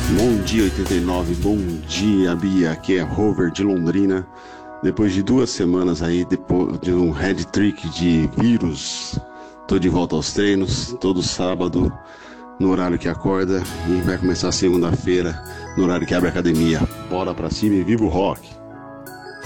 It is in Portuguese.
Bom dia 89, bom dia Bia, aqui é Rover de Londrina. Depois de 2 semanas aí, depois de um head trick de vírus, tô de volta aos treinos, todo sábado, no horário que acorda, e vai começar segunda-feira, no horário que abre a academia. Bora pra cima e viva o rock!